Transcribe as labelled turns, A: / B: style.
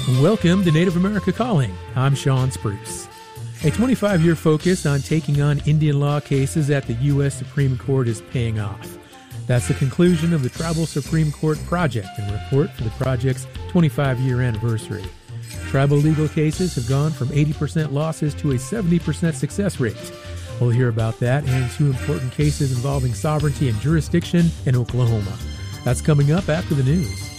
A: Welcome to Native America Calling. I'm Sean Spruce. A 25-year focus on taking on Indian law cases at the U.S. Supreme Court is paying off. That's the conclusion of the Tribal Supreme Court Project and report for the project's 25-year anniversary. Tribal legal cases have gone from 80% losses to a 70% success rate. We'll hear about that and two important cases involving sovereignty and jurisdiction in Oklahoma. That's coming up after the news.